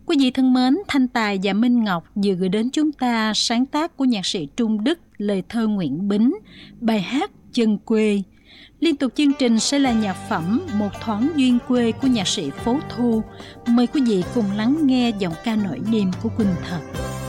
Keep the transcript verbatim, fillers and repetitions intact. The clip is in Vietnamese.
Quý vị thân mến, Thanh Tài và Minh Ngọc vừa gửi đến chúng ta sáng tác của nhạc sĩ Trung Đức, lời thơ Nguyễn Bính, bài hát Chân Quê. Liên tục chương trình sẽ là nhạc phẩm Một Thoáng Duyên Quê của nhạc sĩ Phố Thu. Mời quý vị cùng lắng nghe giọng ca nổi niềm của Quỳnh Thật.